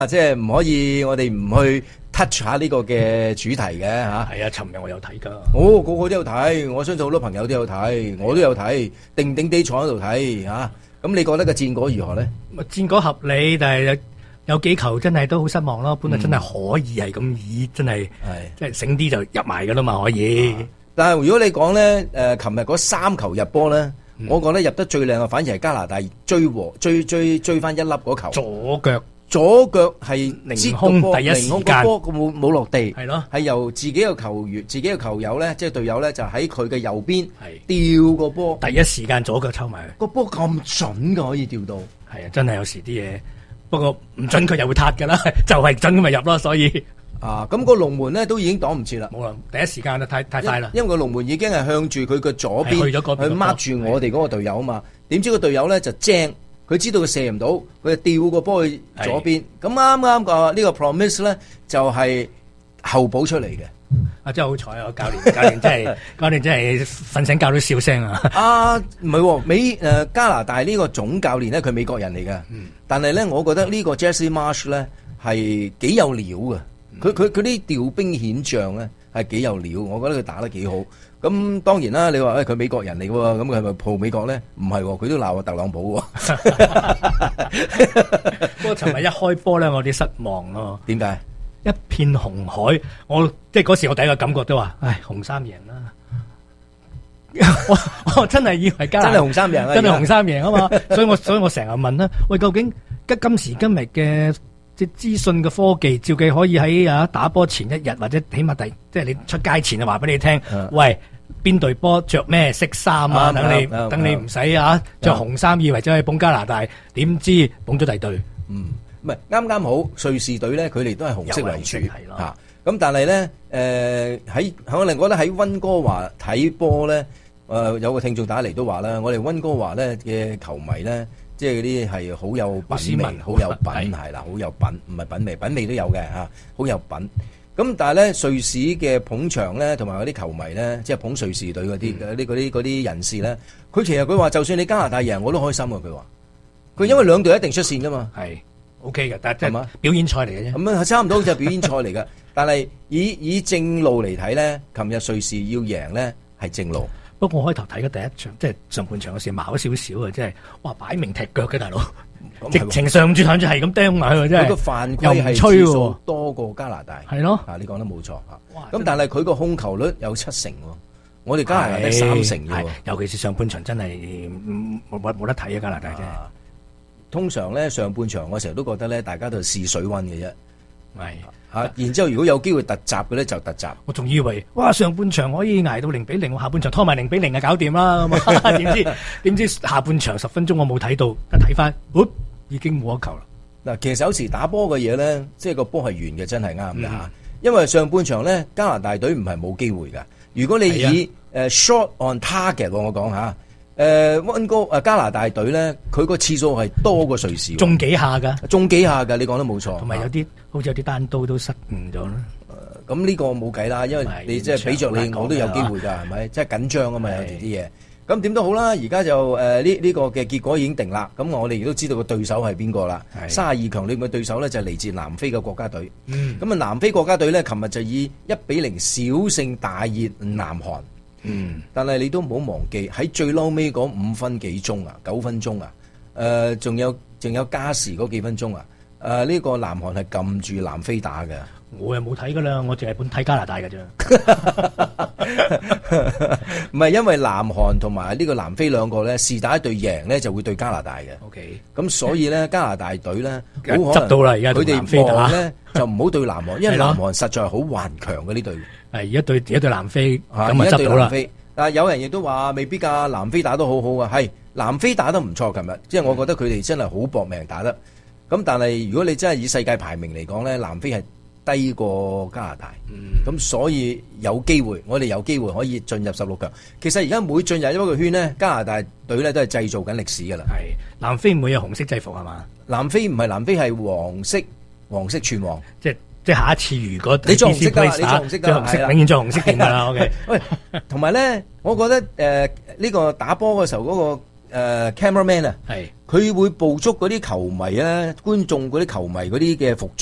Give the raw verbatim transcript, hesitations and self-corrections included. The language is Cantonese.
即係唔可以，我哋唔去 touch 下呢個嘅主題嘅吓。 係啊，尋日我有睇噶。 哦，個個都有睇，我相信好多朋友都有睇，我都有睇，定定地坐喺度睇吓。咁你覺得個戰果如何咧？ 戰果合理，但係有有幾球真係都好失望咯。本來真係可以係咁以，真係即係醒啲就入埋噶啦嘛，可以。 啊、但係如果你講咧，誒、呃，琴日嗰三球入波咧，嗯、我覺得入得最靚嘅反而係加拿大追和追追追翻一粒嗰球左腳。 左腳係凌空第一時間， 個波冇冇落地， 係咯， 係由自己嘅球員、自己嘅球友咧，即係隊友咧，就喺佢嘅右邊吊個波， 第一時間左腳抽埋， 個波咁準嘅可以吊到， 係啊，真係有時啲嘢，不過唔準佢又會撻㗎啦，就係準咁咪入咯，所以啊，咁個龍門咧都已經擋唔切啦， 冇啦，第一時間就太太快啦， 因為個龍門已經係向住佢嘅左邊去咗嗰邊去 mark 住我哋嗰個隊友啊嘛，點知個隊友咧就精。佢知道佢射唔到，佢就吊個波去左邊。咁啱啱個呢個 promise 咧，就係後補出嚟嘅。 啊，真係好彩啊！教練，教練真係，教練真係瞓醒覺都笑聲啊！ 啊，唔係美誒加拿大呢個總教練咧，佢美國人嚟嘅。嗯。但係咧，我覺得呢個 Jesse Marsch 咧係幾有料嘅。佢佢佢啲調兵遣將咧係幾有料，我覺得佢打得幾好。咁當然啦，你話誒佢美國人嚟喎，咁佢係咪抱美國咧？唔係，佢都鬧阿特朗普喎。 不過尋日一開波咧，我有啲失望咯。 點解？ 一片紅海，我即係嗰時我第一個感覺都話，唉，紅衫贏啦！我我真係以為加拿大真係紅衫贏啊！ 真係紅衫贏啊嘛！所以我所以我成日問啦，喂，究竟今今時今日嘅即係資訊嘅科技，照計可以喺啊打波前一日或者起碼第即係你出街前就話俾你聽，喂，邊隊波着咩色衫啊？等你等你唔使啊着紅衫，以為走去捧加拿大，點知捧咗第隊。 嗯，唔係啱啱好瑞士隊咧，佢哋都係紅色為主嚇。咁但係咧，誒喺我哋覺得喺溫哥華睇波咧，誒有個聽眾打嚟都話啦，我哋溫哥華咧嘅球迷咧。即係嗰啲係好有品味，好有品係啦，好有品，唔係品味，品味都有嘅嚇，好有品。咁但係咧，瑞士嘅捧場咧，同埋嗰啲球迷咧，即係捧瑞士隊嗰啲嗰啲嗰啲嗰啲人士咧，佢其實佢話，就算你加拿大贏，我都開心嘅。佢話，佢因為兩隊一定出線噶嘛， 係 OK 嘅，但係係嘛表演賽嚟嘅啫。咁啊，差唔多就係表演賽嚟嘅。但係以以正路嚟睇咧，琴日瑞士要贏咧係正路。 不過我開頭睇嘅第一場，即係上半場嘅時，矛少少啊！即係哇，擺明踢腳嘅大佬，直情上住上住係咁釘埋佢，真係。佢個犯規係次數多過加拿大。係咯，啊，你講得冇錯啊。咁但係佢個控球率有七成，我哋加拿大得三成嘅。 尤其是上半場真係冇冇冇得睇啊！加拿大真係。 通常咧上半場我成日都覺得咧，大家都係試水溫嘅啫。 係。 吓，然之後如果有機會突襲嘅咧就突襲。 我仲以為哇上半場可以捱到零比零，我下半場拖埋零比零啊搞掂啦咁啊！點知點知下半場十分鐘我冇睇到，一睇翻，哦已經冇一球啦。 嗱，其實有時打波嘅嘢咧，即係個波係圓嘅，真係啱嘅吓。因為上半場咧加拿大隊唔係冇機會噶。如果你以誒 shot on target 我講吓。誒溫哥誒加拿大隊咧，佢個次數係多過瑞士， 中幾下噶， 中幾下噶，你講得冇錯。 同埋有啲好似有啲單刀都失誤咗啦。 咁呢個冇計啦，因為你即係俾着你，我都有機會㗎，係咪？即係緊張啊嘛，有時啲嘢。咁點都好啦，而家就誒呢呢個嘅結果已經定啦。咁我哋亦都知道個對手係邊個啦。三十二強裏面嘅對手咧就係嚟自南非嘅國家隊。咁啊南非國家隊咧，琴日就以一比零小勝大熱南韓。嗯，但係你都唔好忘記喺最嬲尾嗰五分幾鐘啊，九分鐘啊，誒、呃，仲有仲有加時嗰幾分鐘啊，誒、呃，呢、這個南韓係撳住南非打嘅。 我又冇睇噶啦，我淨係本睇加拿大嘅啫。 唔係因為南韓同埋呢個南非兩個咧，是打一隊贏咧就會對加拿大嘅。O K，咁所以咧加拿大隊咧好可能到啦，而家佢哋望咧就唔好對南韓，因為南韓實在係好頑強嘅呢隊。係而家對而家對南非咁啊執到啦。 但係有人亦都話未必㗎，南非打得好好啊。係南非打得唔錯，琴日即係我覺得佢哋真係好搏命打得。咁但係如果你真係以世界排名嚟講咧，南非係低過加拿大，咁、嗯、所以有機會，我哋有機會可以進入十六強。其實而家每進入一個圈呢，加拿大隊咧都係製造緊歷史噶啦。 係南非唔會有紅色制服係嘛？ 南非唔係南非係黃色，黃色全黃。 即係即係下一次如果你做紅色得啦，你做紅色得啦， 永遠做紅色點噶啦。OK。 喂，同埋咧，我覺得誒呢、呃這個打波嘅時候嗰、那個。 誒 cameraman 啊， 係佢會捕捉嗰啲球迷咧、觀眾嗰啲球迷嗰啲嘅服